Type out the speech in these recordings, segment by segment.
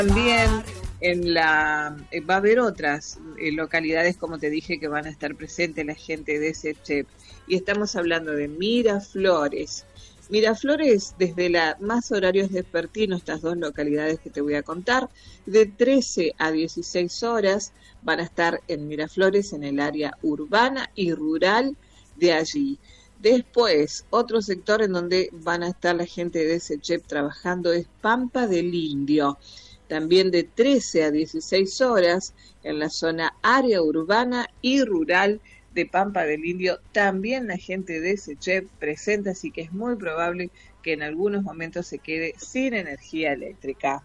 También va a haber otras localidades, como te dije, que van a estar presentes la gente de SECHEP. Y estamos hablando de Miraflores. Miraflores, desde más horarios vespertinos, estas dos localidades que te voy a contar, de 13 a 16 horas van a estar en Miraflores, en el área urbana y rural de allí. Después, otro sector en donde van a estar la gente de SECHEP trabajando es Pampa del Indio. También de 13 a 16 horas en la zona área urbana y rural de Pampa del Indio, también la gente de SECHEP presente, así que es muy probable que en algunos momentos se quede sin energía eléctrica.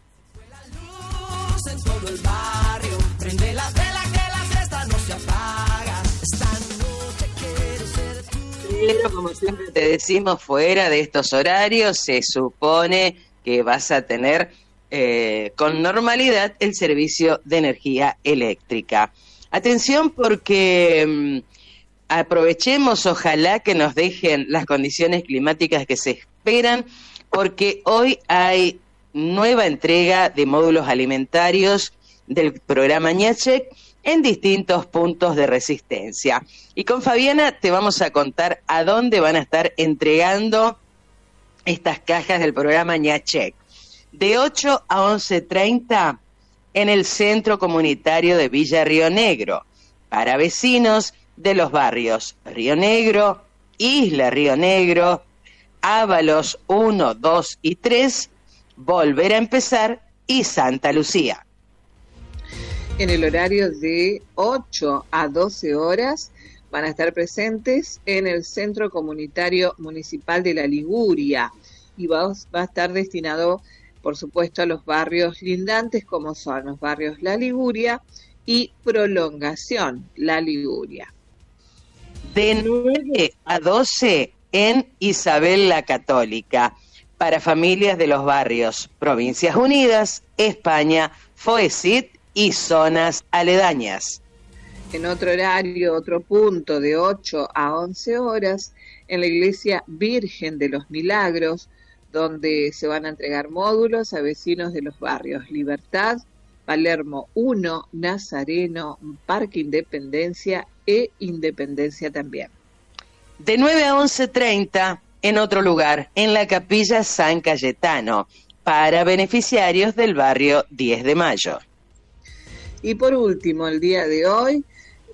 En todo el barrio, prende las velas que la fiesta no se apaga. Esta noche quiero ser tú. Pero como siempre te decimos, fuera de estos horarios se supone que vas a tener con normalidad el servicio de energía eléctrica. Atención porque aprovechemos, ojalá que nos dejen las condiciones climáticas que se esperan, porque hoy hay nueva entrega de módulos alimentarios del programa Ñachec en distintos puntos de Resistencia. Y con Fabiana te vamos a contar a dónde van a estar entregando estas cajas del programa Ñachec. De 8 a 11:30 en el Centro Comunitario de Villa Río Negro, para vecinos de los barrios Río Negro, Isla Río Negro, Ábalos 1, 2 y 3, Volver a Empezar y Santa Lucía. En el horario de 8 a 12 horas van a estar presentes en el Centro Comunitario Municipal de La Liguria y va a estar destinado, por supuesto, a los barrios lindantes, como son los barrios La Liguria y Prolongación La Liguria. De 9 a 12 en Isabel la Católica, para familias de los barrios Provincias Unidas, España, Foesit y zonas aledañas. En otro horario, otro punto, de 8 a 11 horas, en la Iglesia Virgen de los Milagros, donde se van a entregar módulos a vecinos de los barrios Libertad, Palermo 1, Nazareno, Parque Independencia e Independencia también. De 9 a 11:30 en otro lugar, en la Capilla San Cayetano, para beneficiarios del barrio 10 de Mayo. Y por último, el día de hoy,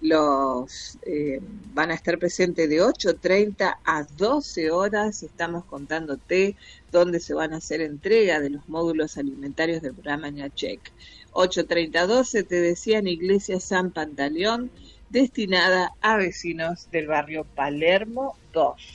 van a estar presentes de 8:30 a 12 horas, estamos contándote dónde se van a hacer entrega de los módulos alimentarios del programa Ñachec. 8:30 a 12, te decía, en Iglesia San Pantaleón, destinada a vecinos del barrio Palermo 2.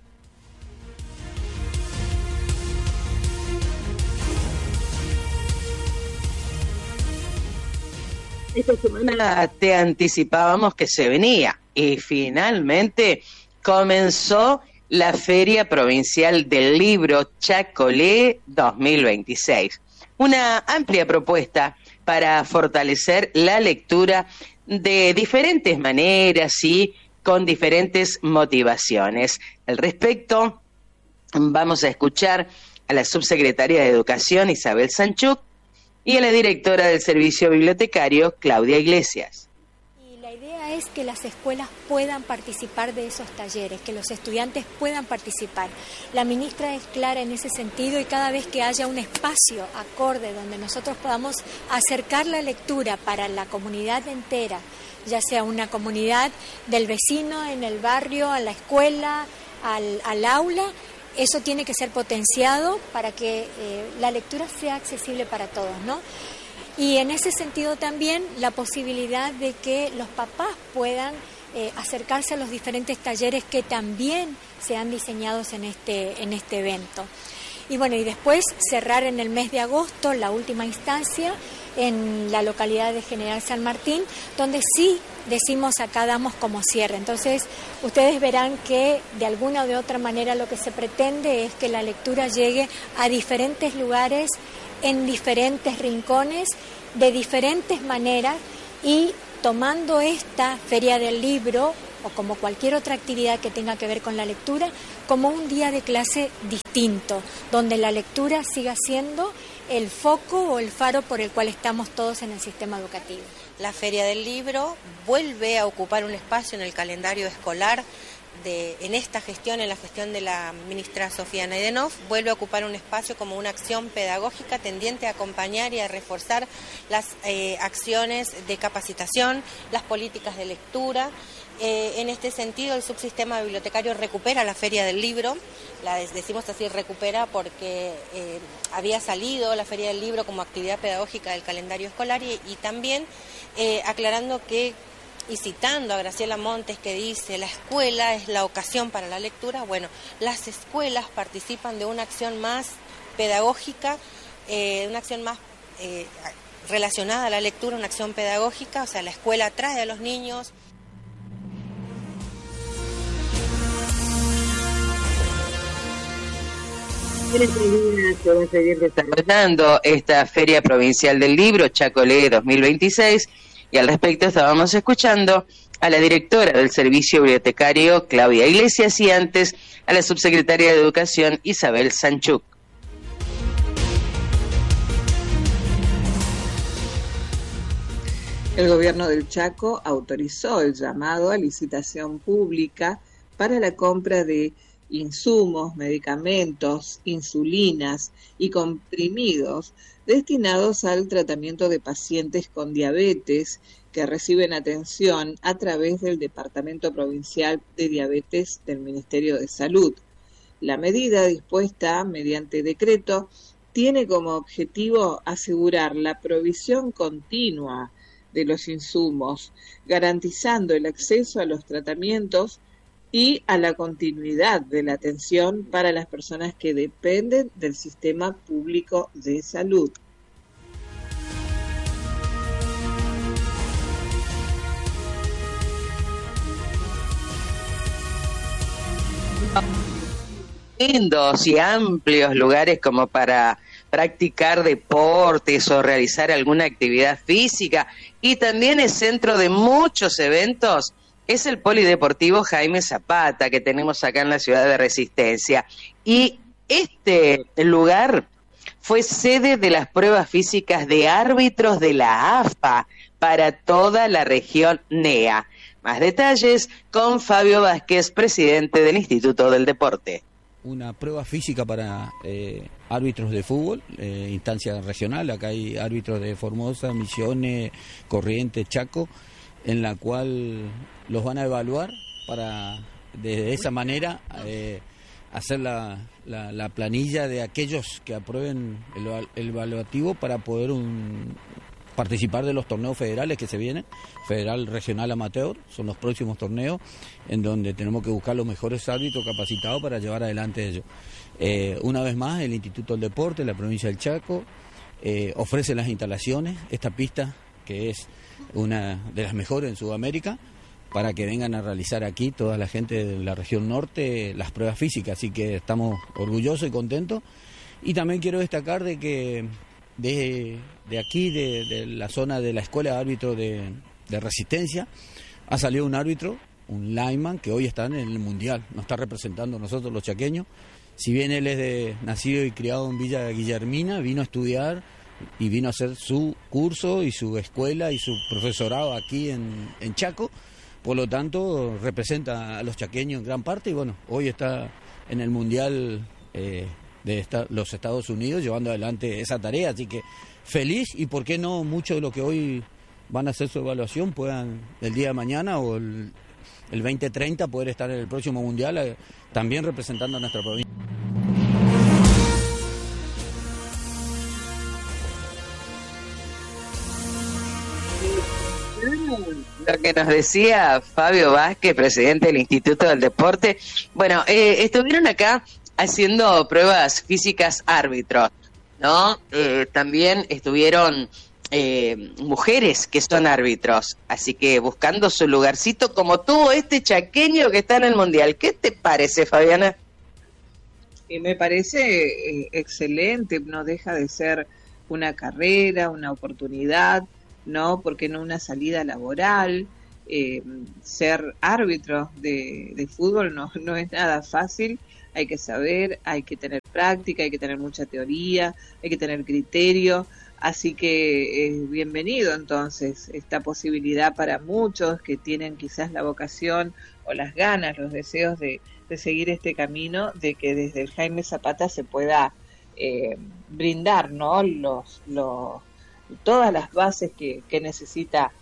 Esta semana te anticipábamos que se venía y finalmente comenzó la Feria Provincial del Libro Chacolé 2026. Una amplia propuesta para fortalecer la lectura de diferentes maneras y con diferentes motivaciones. Al respecto, vamos a escuchar a la subsecretaria de Educación, Isabel Sanchuk, y a la directora del Servicio Bibliotecario, Claudia Iglesias. Y la idea es que las escuelas puedan participar de esos talleres, que los estudiantes puedan participar. La ministra es clara en ese sentido y cada vez que haya un espacio acorde donde nosotros podamos acercar la lectura para la comunidad entera, ya sea una comunidad del vecino, en el barrio, a la escuela, al aula, eso tiene que ser potenciado para que la lectura sea accesible para todos, ¿no? Y en ese sentido también la posibilidad de que los papás puedan acercarse a los diferentes talleres que también sean diseñados en este evento. Y bueno, y después cerrar en el mes de agosto la última instancia en la localidad de General San Martín, donde sí decimos acá damos como cierre. Entonces, ustedes verán que de alguna o de otra manera lo que se pretende es que la lectura llegue a diferentes lugares, en diferentes rincones, de diferentes maneras, y tomando esta Feria del Libro, o como cualquier otra actividad que tenga que ver con la lectura, como un día de clase distinto, donde la lectura siga siendo el foco o el faro por el cual estamos todos en el sistema educativo. La Feria del Libro vuelve a ocupar un espacio en el calendario escolar en esta gestión, en la gestión de la ministra Sofía Naidenov, vuelve a ocupar un espacio como una acción pedagógica tendiente a acompañar y a reforzar las acciones de capacitación, las políticas de lectura. En este sentido, el subsistema bibliotecario recupera la Feria del Libro, decimos así recupera porque había salido la Feria del Libro como actividad pedagógica del calendario escolar y también aclarando que, y citando a Graciela Montes, que dice, la escuela es la ocasión para la lectura. Bueno, las escuelas participan de una acción más pedagógica, una acción más relacionada a la lectura, una acción pedagógica, o sea, la escuela trae a los niños. Se va a seguir desarrollando esta Feria Provincial del Libro, Chacolé 2026, y al respecto estábamos escuchando a la directora del Servicio Bibliotecario, Claudia Iglesias, y antes a la subsecretaria de Educación, Isabel Sanchuk. El gobierno del Chaco autorizó el llamado a licitación pública para la compra de insumos, medicamentos, insulinas y comprimidos destinados al tratamiento de pacientes con diabetes que reciben atención a través del Departamento Provincial de Diabetes del Ministerio de Salud. La medida, dispuesta mediante decreto, tiene como objetivo asegurar la provisión continua de los insumos, garantizando el acceso a los tratamientos y a la continuidad de la atención para las personas que dependen del sistema público de salud. Lindos y amplios lugares como para practicar deportes o realizar alguna actividad física, y también es centro de muchos eventos. Es el Polideportivo Jaime Zapata que tenemos acá en la ciudad de Resistencia, y este lugar fue sede de las pruebas físicas de árbitros de la AFA para toda la región NEA. Más detalles con Fabio Vázquez, presidente del Instituto del Deporte. Una prueba física para árbitros de fútbol, instancia regional. Acá hay árbitros de Formosa, Misiones, Corrientes, Chaco, en la cual los van a evaluar para de esa manera hacer la planilla de aquellos que aprueben el evaluativo para poder participar de los torneos federales que se vienen, federal, regional, amateur, son los próximos torneos en donde tenemos que buscar los mejores árbitros capacitados para llevar adelante ello. Una vez más, el Instituto del Deporte, la provincia del Chaco, ofrece las instalaciones, esta pista que es una de las mejores en Sudamérica, para que vengan a realizar aquí toda la gente de la región norte las pruebas físicas, así que estamos orgullosos y contentos. Y también quiero destacar de que de aquí, de la zona de la Escuela de Árbitros de Resistencia, ha salido un árbitro, un lineman, que hoy está en el Mundial, nos está representando a nosotros los chaqueños. Si bien él es nacido y criado en Villa Guillermina, vino a estudiar y vino a hacer su curso y su escuela y su profesorado aquí en Chaco, por lo tanto representa a los chaqueños en gran parte, y bueno, hoy está en el Mundial los Estados Unidos llevando adelante esa tarea, así que feliz, y por qué no muchos de los que hoy van a hacer su evaluación puedan el día de mañana o el 2030 poder estar en el próximo Mundial también representando a nuestra provincia. Lo que nos decía Fabio Vázquez, presidente del Instituto del Deporte, bueno, estuvieron acá haciendo pruebas físicas árbitros, ¿no? También estuvieron mujeres que son árbitros, así que buscando su lugarcito, como tuvo este chaqueño que está en el Mundial. ¿Qué te parece, Fabiana? Me parece excelente, no deja de ser una carrera, una oportunidad, ¿no? Porque no una salida laboral. Ser árbitro de fútbol no es nada fácil, hay que saber, hay que tener práctica, hay que tener mucha teoría, hay que tener criterio. Así que bienvenido entonces esta posibilidad para muchos que tienen quizás la vocación o las ganas, los deseos de seguir este camino, de que desde el Jaime Zapata se pueda brindar, ¿no? Todas las bases que necesita